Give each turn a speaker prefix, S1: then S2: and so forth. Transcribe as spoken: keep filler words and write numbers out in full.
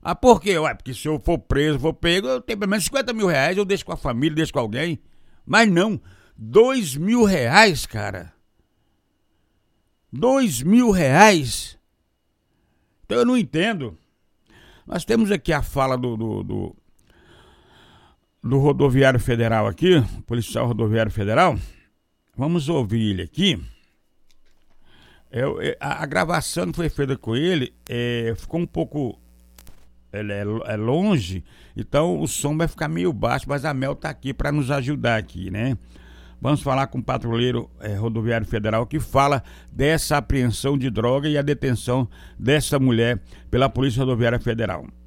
S1: Ah, por quê? Ué, porque se eu for preso, for pego, eu tenho pelo menos cinquenta mil reais, eu deixo com a família, deixo com alguém. Mas não, dois mil reais, cara. Dois mil reais. Então eu não entendo. Nós temos aqui a fala do, do, do, do rodoviário federal aqui, policial rodoviário federal. Vamos ouvir ele aqui. É, a, a gravação que foi feita com ele é, ficou um pouco ele é, é longe, então o som vai ficar meio baixo, mas a Mel tá aqui para nos ajudar aqui, né? Vamos falar com o patrulheiro é, rodoviário federal que fala dessa apreensão de droga e a detenção dessa mulher pela Polícia Rodoviária Federal.